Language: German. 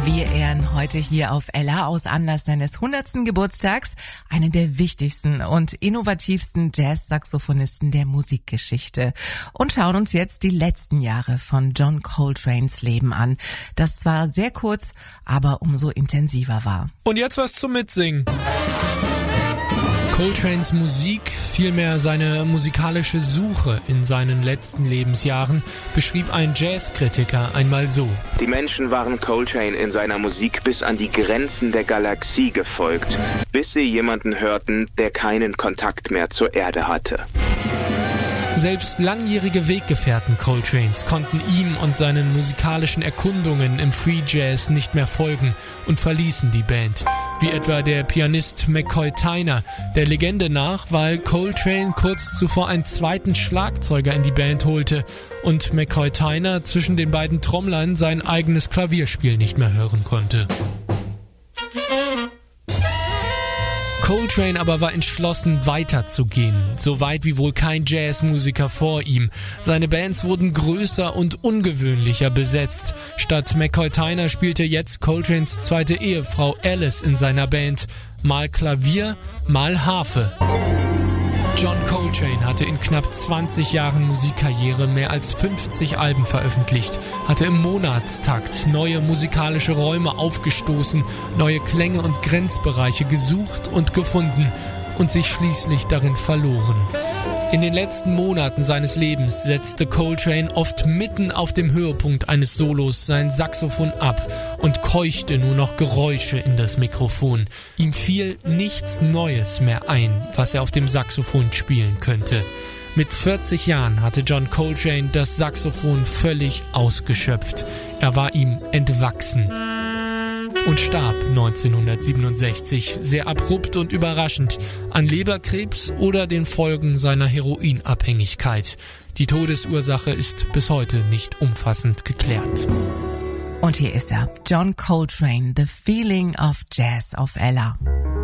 Wir ehren heute hier auf Ella aus Anlass seines 100. Geburtstags einen der wichtigsten und innovativsten Jazz-Saxophonisten der Musikgeschichte und schauen uns jetzt die letzten Jahre von John Coltranes Leben an, das zwar sehr kurz, aber umso intensiver war. Und jetzt was zum Mitsingen. Coltranes Musik, vielmehr seine musikalische Suche in seinen letzten Lebensjahren, beschrieb ein Jazzkritiker einmal so: Die Menschen waren Coltrane in seiner Musik bis an die Grenzen der Galaxie gefolgt, bis sie jemanden hörten, der keinen Kontakt mehr zur Erde hatte. Selbst langjährige Weggefährten Coltranes konnten ihm und seinen musikalischen Erkundungen im Free Jazz nicht mehr folgen und verließen die Band. Wie etwa der Pianist McCoy Tyner, der Legende nach, weil Coltrane kurz zuvor einen zweiten Schlagzeuger in die Band holte und McCoy Tyner zwischen den beiden Trommlern sein eigenes Klavierspiel nicht mehr hören konnte. Coltrane aber war entschlossen, weiterzugehen, so weit wie wohl kein Jazzmusiker vor ihm. Seine Bands wurden größer und ungewöhnlicher besetzt. Statt McCoy Tyner spielte jetzt Coltranes zweite Ehefrau Alice in seiner Band. Mal Klavier, mal Harfe. John Coltrane hatte in knapp 20 Jahren Musikkarriere mehr als 50 Alben veröffentlicht, hatte im Monatstakt neue musikalische Räume aufgestoßen, neue Klänge und Grenzbereiche gesucht und gefunden und sich schließlich darin verloren. In den letzten Monaten seines Lebens setzte Coltrane oft mitten auf dem Höhepunkt eines Solos sein Saxophon ab und keuchte nur noch Geräusche in das Mikrofon. Ihm fiel nichts Neues mehr ein, was er auf dem Saxophon spielen könnte. Mit 40 Jahren hatte John Coltrane das Saxophon völlig ausgeschöpft. Er war ihm entwachsen. Und starb 1967, sehr abrupt und überraschend, an Leberkrebs oder den Folgen seiner Heroinabhängigkeit. Die Todesursache ist bis heute nicht umfassend geklärt. Und hier ist er, John Coltrane, The Feeling of Jazz auf Ella.